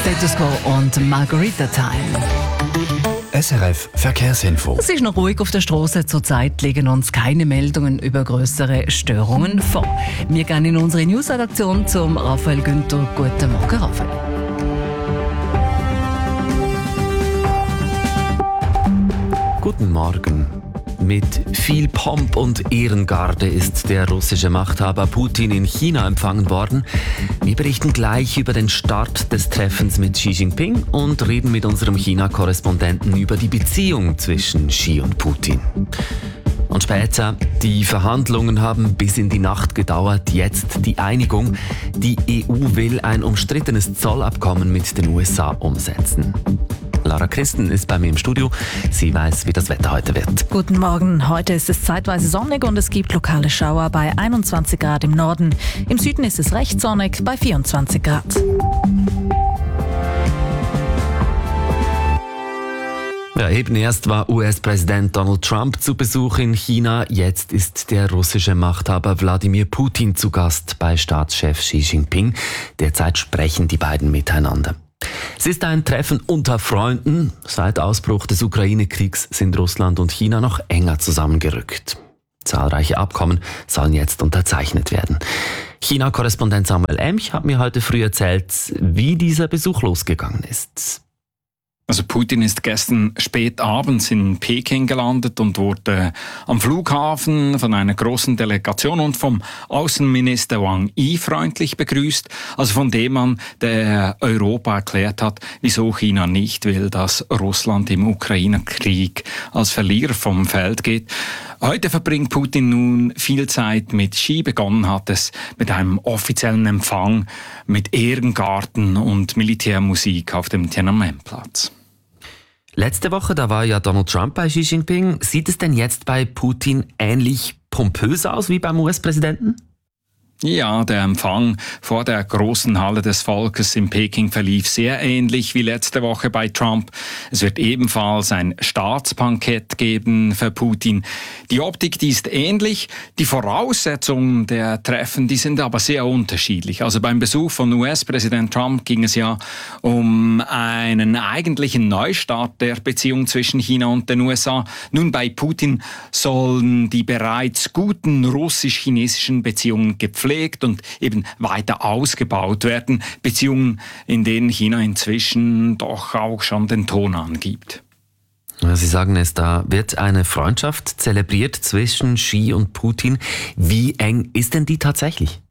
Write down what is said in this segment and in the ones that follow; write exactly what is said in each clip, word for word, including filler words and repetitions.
Status Quo und Margarita Time. S R F Verkehrsinfo. Es ist noch ruhig auf der Straße. Zurzeit liegen uns keine Meldungen über größere Störungen vor. Wir gehen in unsere News-Redaktion zum Raphael Günther. Guten Morgen, Raphael. Guten Morgen. Mit viel Pomp und Ehrengarde ist der russische Machthaber Putin in China empfangen worden. Wir berichten gleich über den Start des Treffens mit Xi Jinping und reden mit unserem China-Korrespondenten über die Beziehung zwischen Xi und Putin. Und später, die Verhandlungen haben bis in die Nacht gedauert, jetzt die Einigung. Die E U will ein umstrittenes Zollabkommen mit den U S A umsetzen. Lara Christen ist bei mir im Studio. Sie weiß, wie das Wetter heute wird. Guten Morgen. Heute ist es zeitweise sonnig und es gibt lokale Schauer bei einundzwanzig Grad im Norden. Im Süden ist es recht sonnig bei vierundzwanzig Grad. Ja, eben erst war U S-Präsident Donald Trump zu Besuch in China. Jetzt ist der russische Machthaber Wladimir Putin zu Gast bei Staatschef Xi Jinping. Derzeit sprechen die beiden miteinander. Es ist ein Treffen unter Freunden. Seit Ausbruch des Ukraine-Kriegs sind Russland und China noch enger zusammengerückt. Zahlreiche Abkommen sollen jetzt unterzeichnet werden. China-Korrespondent Samuel Emch hat mir heute früh erzählt, wie dieser Besuch losgegangen ist. Also Putin ist gestern spät abends in Peking gelandet und wurde am Flughafen von einer großen Delegation und vom Außenminister Wang Yi freundlich begrüßt. Also von dem Mann, der Europa erklärt hat, wieso China nicht will, dass Russland im Ukraine-Krieg als Verlierer vom Feld geht. Heute verbringt Putin nun viel Zeit mit Xi. Begonnen hat es mit einem offiziellen Empfang mit Ehrengarten und Militärmusik auf dem Tiananmen-Platz. Letzte Woche, da war ja Donald Trump bei Xi Jinping. Sieht es denn jetzt bei Putin ähnlich pompös aus wie beim U S-Präsidenten? Ja, der Empfang vor der großen Halle des Volkes in Peking verlief sehr ähnlich wie letzte Woche bei Trump. Es wird ebenfalls ein Staatsbankett geben für Putin. Die Optik, die ist ähnlich. Die Voraussetzungen der Treffen, die sind aber sehr unterschiedlich. Also beim Besuch von U S-Präsident Trump ging es ja um einen eigentlichen Neustart der Beziehung zwischen China und den U S A. Nun bei Putin sollen die bereits guten russisch-chinesischen Beziehungen gepflegt und eben weiter ausgebaut werden. Beziehungen, in denen China inzwischen doch auch schon den Ton angibt. Sie sagen es, da wird eine Freundschaft zelebriert zwischen Xi und Putin. Wie eng ist denn die tatsächlich?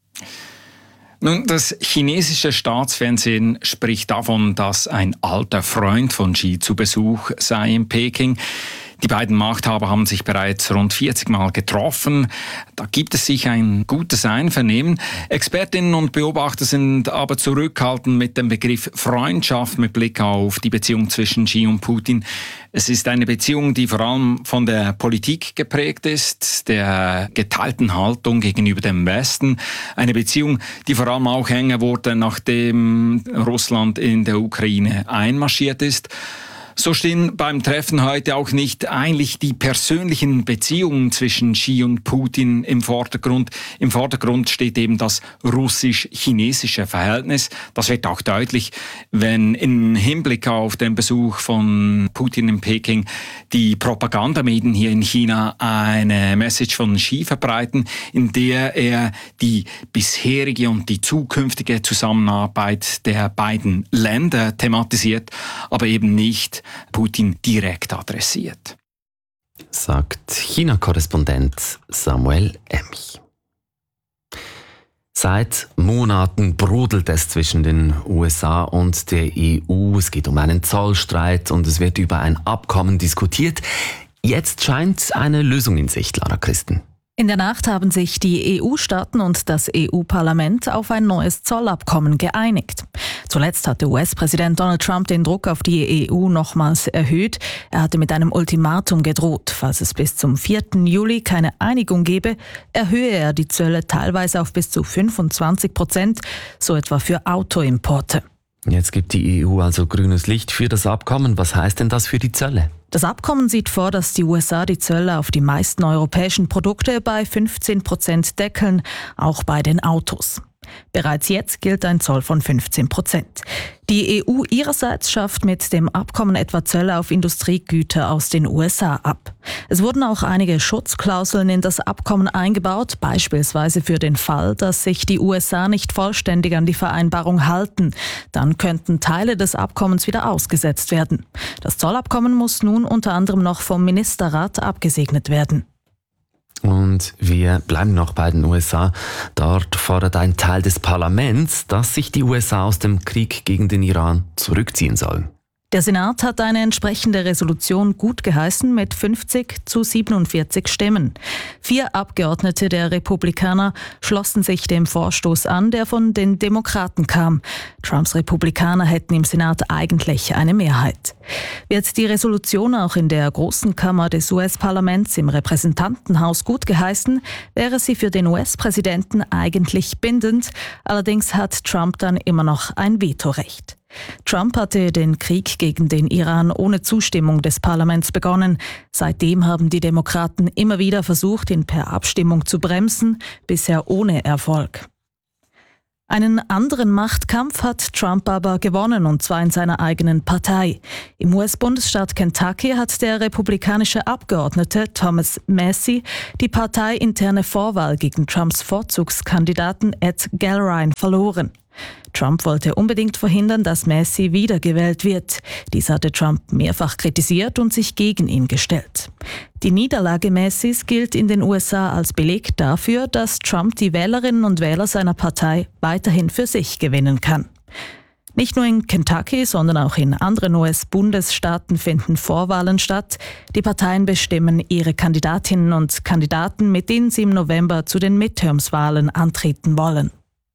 Nun, das chinesische Staatsfernsehen spricht davon, dass ein alter Freund von Xi zu Besuch sei in Peking. Die beiden Machthaber haben sich bereits rund vierzig Mal getroffen. Da gibt es sich ein gutes Einvernehmen. Expertinnen und Beobachter sind aber zurückhaltend mit dem Begriff Freundschaft mit Blick auf die Beziehung zwischen Xi und Putin. Es ist eine Beziehung, die vor allem von der Politik geprägt ist, der geteilten Haltung gegenüber dem Westen. Eine Beziehung, die vor allem auch enger wurde, nachdem Russland in der Ukraine einmarschiert ist. So stehen beim Treffen heute auch nicht eigentlich die persönlichen Beziehungen zwischen Xi und Putin im Vordergrund. Im Vordergrund steht eben das russisch-chinesische Verhältnis. Das wird auch deutlich, wenn im Hinblick auf den Besuch von Putin in Peking die Propagandamedien hier in China eine Message von Xi verbreiten, in der er die bisherige und die zukünftige Zusammenarbeit der beiden Länder thematisiert, aber eben nicht Putin direkt adressiert. Sagt China-Korrespondent Samuel Emch. Seit Monaten brodelt es zwischen den U S A und der E U. Es geht um einen Zollstreit und es wird über ein Abkommen diskutiert. Jetzt scheint eine Lösung in Sicht, Lara Christen. In der Nacht haben sich die E U-Staaten und das E U-Parlament auf ein neues Zollabkommen geeinigt. Zuletzt hatte U S-Präsident Donald Trump den Druck auf die E U nochmals erhöht. Er hatte mit einem Ultimatum gedroht. Falls es bis zum vierten Juli keine Einigung gebe, erhöhe er die Zölle teilweise auf bis zu fünfundzwanzig Prozent, so etwa für Autoimporte. Jetzt gibt die E U also grünes Licht für das Abkommen. Was heißt denn das für die Zölle? Das Abkommen sieht vor, dass die U S A die Zölle auf die meisten europäischen Produkte bei fünfzehn Prozent deckeln, auch bei den Autos. Bereits jetzt gilt ein Zoll von fünfzehn Prozent. Die E U ihrerseits schafft mit dem Abkommen etwa Zölle auf Industriegüter aus den U S A ab. Es wurden auch einige Schutzklauseln in das Abkommen eingebaut, beispielsweise für den Fall, dass sich die U S A nicht vollständig an die Vereinbarung halten. Dann könnten Teile des Abkommens wieder ausgesetzt werden. Das Zollabkommen muss nun unter anderem noch vom Ministerrat abgesegnet werden. Und wir bleiben noch bei den U S A. Dort fordert ein Teil des Parlaments, dass sich die U S A aus dem Krieg gegen den Iran zurückziehen sollen. Der Senat hat eine entsprechende Resolution gutgeheißen mit fünfzig zu siebenundvierzig Stimmen. Vier Abgeordnete der Republikaner schlossen sich dem Vorstoß an, der von den Demokraten kam. Trumps Republikaner hätten im Senat eigentlich eine Mehrheit. Wird die Resolution auch in der großen Kammer des U S-Parlaments im Repräsentantenhaus gutgeheißen, wäre sie für den U S-Präsidenten eigentlich bindend. Allerdings hat Trump dann immer noch ein Vetorecht. Trump hatte den Krieg gegen den Iran ohne Zustimmung des Parlaments begonnen. Seitdem haben die Demokraten immer wieder versucht, ihn per Abstimmung zu bremsen, bisher ohne Erfolg. Einen anderen Machtkampf hat Trump aber gewonnen, und zwar in seiner eigenen Partei. Im U S-Bundesstaat Kentucky hat der republikanische Abgeordnete Thomas Massie die parteiinterne Vorwahl gegen Trumps Vorzugskandidaten Ed Galbraith verloren. Trump wollte unbedingt verhindern, dass Massie wiedergewählt wird. Dies hatte Trump mehrfach kritisiert und sich gegen ihn gestellt. Die Niederlage Massies gilt in den U S A als Beleg dafür, dass Trump die Wählerinnen und Wähler seiner Partei weiterhin für sich gewinnen kann. Nicht nur in Kentucky, sondern auch in anderen U S-Bundesstaaten finden Vorwahlen statt. Die Parteien bestimmen ihre Kandidatinnen und Kandidaten, mit denen sie im November zu den Midterms-Wahlen antreten wollen.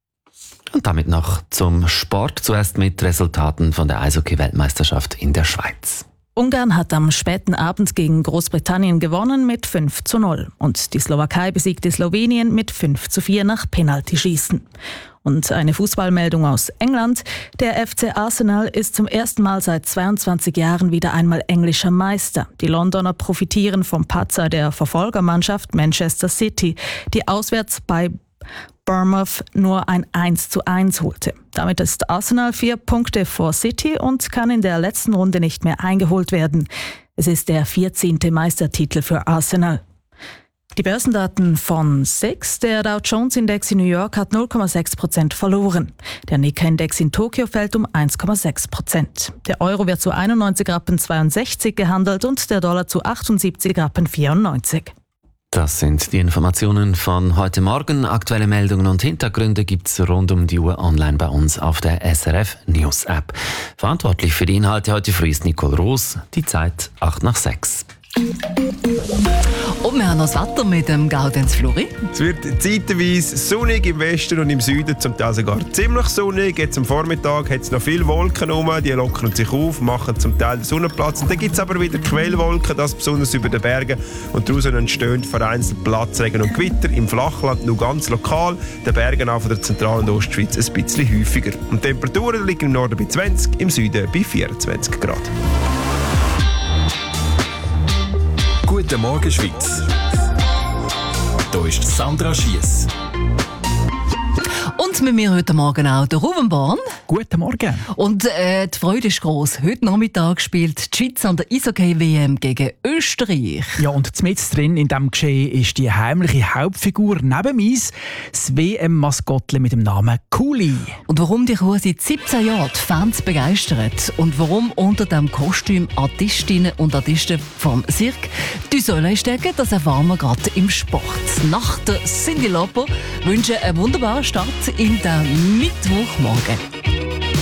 Und damit noch zum Sport, zuerst mit Resultaten von der Eishockey-Weltmeisterschaft in der Schweiz. Ungarn hat am späten Abend gegen Großbritannien gewonnen mit fünf zu null und die Slowakei besiegte Slowenien mit fünf zu vier nach Penaltyschießen. Und eine Fußballmeldung aus England. Der F C Arsenal ist zum ersten Mal seit zweiundzwanzig Jahren wieder einmal englischer Meister. Die Londoner profitieren vom Patzer der Verfolgermannschaft Manchester City, die auswärts bei Bournemouth nur ein eins zu eins holte. Damit ist Arsenal vier Punkte vor City und kann in der letzten Runde nicht mehr eingeholt werden. Es ist der vierzehnte Meistertitel für Arsenal. Die Börsendaten von S I X. Der Dow Jones Index in New York hat null Komma sechs Prozent verloren. Der Nikkei-Index in Tokio fällt um eins Komma sechs Prozent. Der Euro wird zu einundneunzig Rappen zweiundsechzig gehandelt und der Dollar zu achtundsiebzig Rappen vierundneunzig. Das sind die Informationen von heute Morgen. Aktuelle Meldungen und Hintergründe gibt's rund um die Uhr online bei uns auf der S R F News App. Verantwortlich für die Inhalte heute früh ist Nicole Roos. Die Zeit acht nach sechs. Und wir haben noch das Wetter mit dem Gaudenz Flori. Es wird zeitweise sonnig im Westen und im Süden, zum Teil sogar ziemlich sonnig. Jetzt am Vormittag hat es noch viele Wolken rum, die lockern sich auf, machen zum Teil den Sonnenplatz. Und dann gibt es aber wieder Quellwolken, das besonders über den Bergen. Und daraus entstehen vereinzelt Platzregen und Gewitter im Flachland, nur ganz lokal, den Bergen auch von der Zentral- und Ostschweiz ein bisschen häufiger. Und die Temperaturen liegen im Norden bei zwanzig, im Süden bei vierundzwanzig Grad. Guten Morgen, Schweiz. Hier ist Sandra Schiess. Und mit mir heute Morgen auch der Ruben Born. Guten Morgen. Und äh, die Freude ist gross. Heute Nachmittag spielt die Schweiz an der Eishockey-W M gegen Österreich. Ja, und mitten drin in diesem Geschehen ist die heimliche Hauptfigur neben Eis, das W M-Maskottchen mit dem Namen Kuli. Und warum die Ruhe seit siebzehn Jahren die Fans begeistert und warum unter dem Kostüm Artistinnen und Artisten vom Cirque die Säule stecken, das erfahren wir gerade im Sport. Nach der Cyndi Lauper wünsche einen wunderbaren Start in den Mittwochmorgen.